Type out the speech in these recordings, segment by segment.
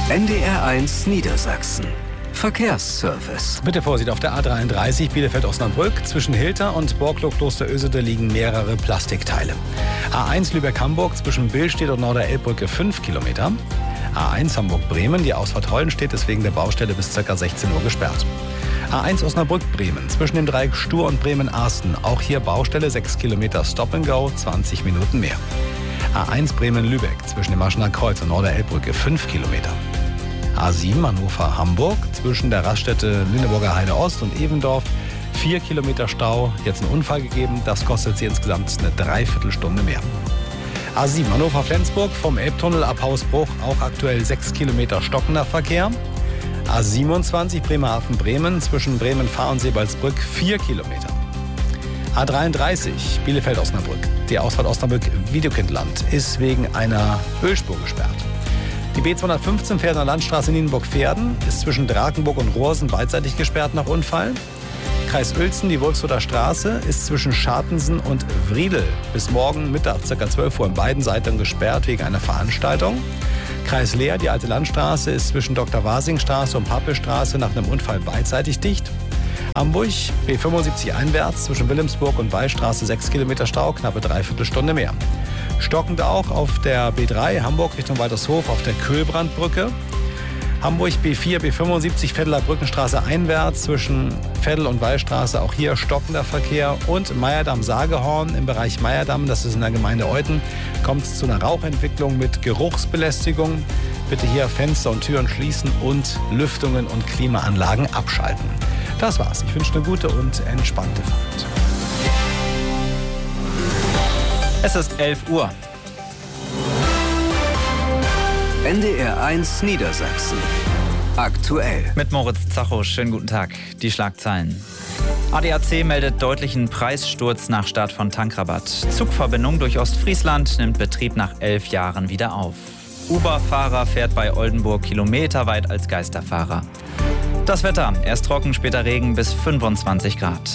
NDR1 Niedersachsen. Verkehrsservice. Bitte Vorsicht, auf der A33 Bielefeld-Osnabrück zwischen Hilter und Borklow-Kloster-Ösede liegen mehrere Plastikteile. A1 Lübeck-Hamburg zwischen Billstedt und Norder-Elbbrücke 5 Kilometer. A1 Hamburg-Bremen, die Ausfahrt Hollenstedt ist wegen der Baustelle bis ca. 16 Uhr gesperrt. A1 Osnabrück-Bremen zwischen dem Dreieck Stur und Bremen-Arsten. Auch hier Baustelle, 6 Kilometer Stop and Go, 20 Minuten mehr. A1 Bremen-Lübeck zwischen dem Maschener Kreuz und Norder-Elbbrücke 5 Kilometer. A7 Hannover-Hamburg zwischen der Raststätte Lüneburger Heide Ost und Evendorf 4 Kilometer Stau. Jetzt ein Unfall gegeben, das kostet Sie insgesamt eine Dreiviertelstunde mehr. A7 Hannover-Flensburg vom Elbtunnel ab Hausbruch auch aktuell 6 Kilometer stockender Verkehr. A27 Bremerhaven-Bremen zwischen Bremen-Fahr und Sebalsbrück 4 Kilometer. A33 Bielefeld-Osnabrück. Die Ausfahrt Osnabrück-Wiedekindland ist wegen einer Ölspur gesperrt. Die B215 Pferdener Landstraße Nienburg-Pferden ist zwischen Drakenburg und Rohrsen beidseitig gesperrt nach Unfall. Kreis Uelzen, die Wolfsroder Straße, ist zwischen Schartensen und Wriedel bis morgen Mittag ca. 12 Uhr in beiden Seiten gesperrt wegen einer Veranstaltung. Kreis Leer, die alte Landstraße, ist zwischen Dr.-Wasing-Straße und Pappelstraße nach einem Unfall beidseitig dicht. Hamburg, B75 einwärts zwischen Wilhelmsburg und Wallstraße 6 Kilometer Stau, knappe Dreiviertelstunde mehr. Stockend auch auf der B3 Hamburg Richtung Waltershof auf der Köhlbrandbrücke. Hamburg B4, B75 Veddeler Brückenstraße einwärts zwischen Veddel und Wallstraße, auch hier stockender Verkehr. Und Meyerdamm-Sagehorn im Bereich Meyerdamm, das ist in der Gemeinde Euthen, kommt es zu einer Rauchentwicklung mit Geruchsbelästigung. Bitte hier Fenster und Türen schließen und Lüftungen und Klimaanlagen abschalten. Das war's. Ich wünsche eine gute und entspannte Fahrt. Es ist 11 Uhr. NDR1 Niedersachsen. Aktuell. Mit Moritz Zacho. Schönen guten Tag. Die Schlagzeilen. ADAC meldet deutlichen Preissturz nach Start von Tankrabatt. Zugverbindung durch Ostfriesland nimmt Betrieb nach 11 Jahren wieder auf. Uber-Fahrer fährt bei Oldenburg kilometerweit als Geisterfahrer. Das Wetter. Erst trocken, später Regen bis 25 Grad.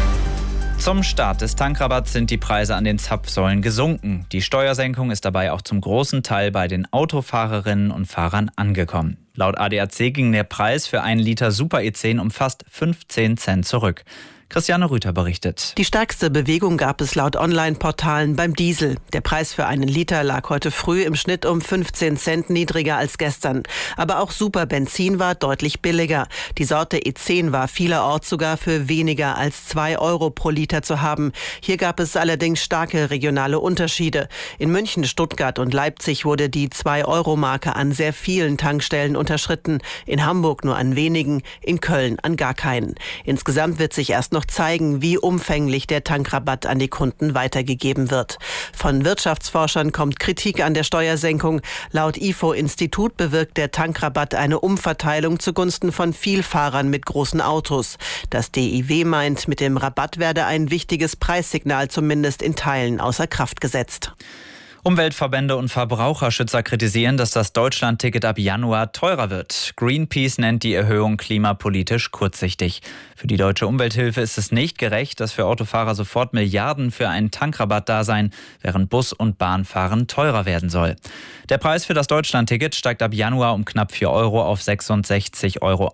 Zum Start des Tankrabatts sind die Preise an den Zapfsäulen gesunken. Die Steuersenkung ist dabei auch zum großen Teil bei den Autofahrerinnen und Fahrern angekommen. Laut ADAC ging der Preis für einen Liter Super E10 um fast 15 Cent zurück. Christiane Rüther berichtet. Die stärkste Bewegung gab es laut Online-Portalen beim Diesel. Der Preis für einen Liter lag heute früh im Schnitt um 15 Cent niedriger als gestern. Aber auch Superbenzin war deutlich billiger. Die Sorte E10 war vielerorts sogar für weniger als 2 Euro pro Liter zu haben. Hier gab es allerdings starke regionale Unterschiede. In München, Stuttgart und Leipzig wurde die 2-Euro-Marke an sehr vielen Tankstellen unterschritten. In Hamburg nur an wenigen, in Köln an gar keinen. Insgesamt wird sich erst noch zeigen, wie umfänglich der Tankrabatt an die Kunden weitergegeben wird. Von Wirtschaftsforschern kommt Kritik an der Steuersenkung. Laut IFO-Institut bewirkt der Tankrabatt eine Umverteilung zugunsten von Vielfahrern mit großen Autos. Das DIW meint, mit dem Rabatt werde ein wichtiges Preissignal zumindest in Teilen außer Kraft gesetzt. Umweltverbände und Verbraucherschützer kritisieren, dass das Deutschland-Ticket ab Januar teurer wird. Greenpeace nennt die Erhöhung klimapolitisch kurzsichtig. Für die Deutsche Umwelthilfe ist es nicht gerecht, dass für Autofahrer sofort Milliarden für einen Tankrabatt da seien, während Bus- und Bahnfahren teurer werden soll. Der Preis für das Deutschland-Ticket steigt ab Januar um knapp 4 Euro auf 66,80 Euro.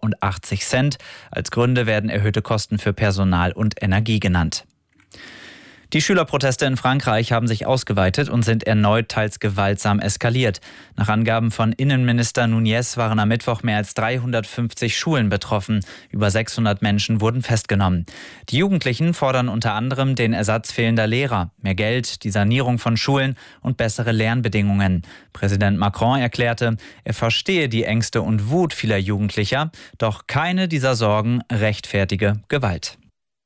Als Gründe werden erhöhte Kosten für Personal und Energie genannt. Die Schülerproteste in Frankreich haben sich ausgeweitet und sind erneut teils gewaltsam eskaliert. Nach Angaben von Innenminister Nunez waren am Mittwoch mehr als 350 Schulen betroffen. Über 600 Menschen wurden festgenommen. Die Jugendlichen fordern unter anderem den Ersatz fehlender Lehrer, mehr Geld, die Sanierung von Schulen und bessere Lernbedingungen. Präsident Macron erklärte, er verstehe die Ängste und Wut vieler Jugendlicher, doch keine dieser Sorgen rechtfertige Gewalt.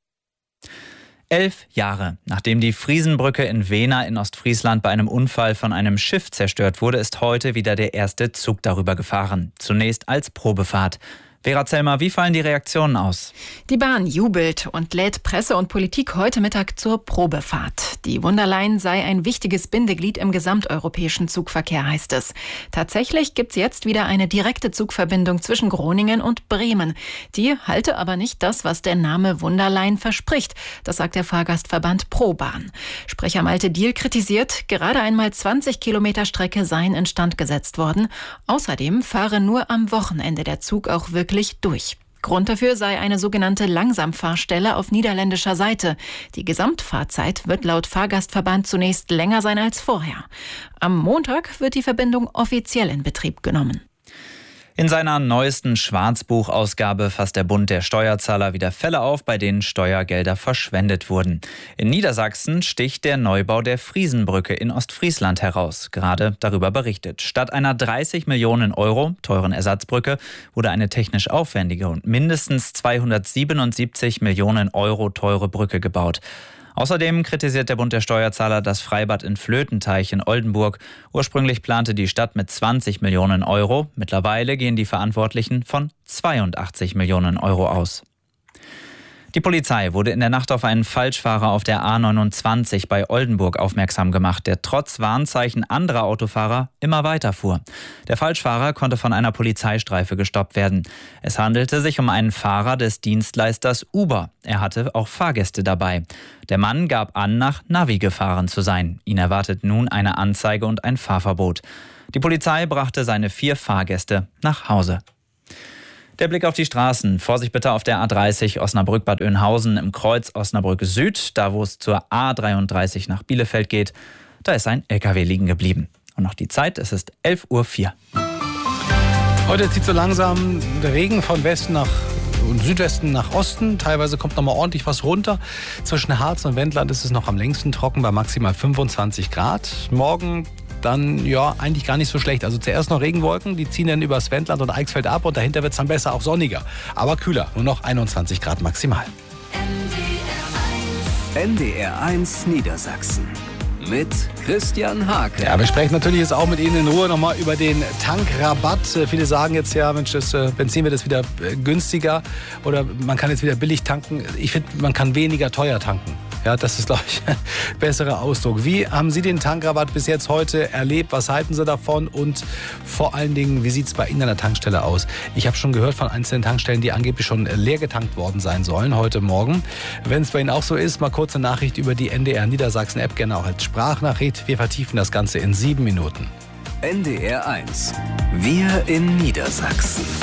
11 Jahre, nachdem die Friesenbrücke in Wehna in Ostfriesland bei einem Unfall von einem Schiff zerstört wurde, ist heute wieder der erste Zug darüber gefahren. Zunächst als Probefahrt. Vera Zellmer, wie fallen die Reaktionen aus? Die Bahn jubelt und lädt Presse und Politik heute Mittag zur Probefahrt. Die Wunderline sei ein wichtiges Bindeglied im gesamteuropäischen Zugverkehr, heißt es. Tatsächlich gibt es jetzt wieder eine direkte Zugverbindung zwischen Groningen und Bremen. Die halte aber nicht das, was der Name Wunderline verspricht. Das sagt der Fahrgastverband ProBahn. Sprecher Malte Diehl kritisiert, gerade einmal 20 Kilometer Strecke seien instand gesetzt worden. Außerdem fahre nur am Wochenende der Zug auch wirklich durch. Grund dafür sei eine sogenannte Langsamfahrstelle auf niederländischer Seite. Die Gesamtfahrzeit wird laut Fahrgastverband zunächst länger sein als vorher. Am Montag wird die Verbindung offiziell in Betrieb genommen. In seiner neuesten Schwarzbuchausgabe fasst der Bund der Steuerzahler wieder Fälle auf, bei denen Steuergelder verschwendet wurden. In Niedersachsen sticht der Neubau der Friesenbrücke in Ostfriesland heraus. Gerade darüber berichtet. Statt einer 30 Millionen Euro teuren Ersatzbrücke wurde eine technisch aufwendige und mindestens 277 Millionen Euro teure Brücke gebaut. Außerdem kritisiert der Bund der Steuerzahler das Freibad in Flötenteich in Oldenburg. Ursprünglich plante die Stadt mit 20 Millionen Euro. Mittlerweile gehen die Verantwortlichen von 82 Millionen Euro aus. Die Polizei wurde in der Nacht auf einen Falschfahrer auf der A29 bei Oldenburg aufmerksam gemacht, der trotz Warnzeichen anderer Autofahrer immer weiter fuhr. Der Falschfahrer konnte von einer Polizeistreife gestoppt werden. Es handelte sich um einen Fahrer des Dienstleisters Uber. Er hatte auch Fahrgäste dabei. Der Mann gab an, nach Navi gefahren zu sein. Ihn erwartet nun eine Anzeige und ein Fahrverbot. Die Polizei brachte seine 4 Fahrgäste nach Hause. Der Blick auf die Straßen. Vorsicht bitte auf der A30 Osnabrück-Bad Oeynhausen im Kreuz Osnabrück Süd. Da, wo es zur A33 nach Bielefeld geht, da ist ein LKW liegen geblieben. Und noch die Zeit, es ist 11:04 Uhr. Heute zieht so langsam der Regen von Westen und Südwesten nach Osten. Teilweise kommt noch mal ordentlich was runter. Zwischen Harz und Wendland ist es noch am längsten trocken bei maximal 25 Grad. Morgen dann ja eigentlich gar nicht so schlecht. Also zuerst noch Regenwolken, die ziehen dann übers Wendland und Eichsfeld ab und dahinter wird es dann besser, auch sonniger. Aber kühler, nur noch 21 Grad maximal. NDR1 Niedersachsen mit Christian Hake. Ja, wir sprechen natürlich jetzt auch mit Ihnen in Ruhe nochmal über den Tankrabatt. Viele sagen jetzt ja, Mensch, das Benzin wird jetzt wieder günstiger oder man kann jetzt wieder billig tanken. Ich finde, man kann weniger teuer tanken. Ja, das ist, glaube ich, ein besserer Ausdruck. Wie haben Sie den Tankrabatt bis jetzt heute erlebt? Was halten Sie davon? Und vor allen Dingen, wie sieht es bei Ihnen an der Tankstelle aus? Ich habe schon gehört von einzelnen Tankstellen, die angeblich schon leer getankt worden sein sollen heute Morgen. Wenn es bei Ihnen auch so ist, mal kurze Nachricht über die NDR Niedersachsen App, gerne auch als Sprachnachricht. Wir vertiefen das Ganze in 7 Minuten. NDR1. Wir in Niedersachsen.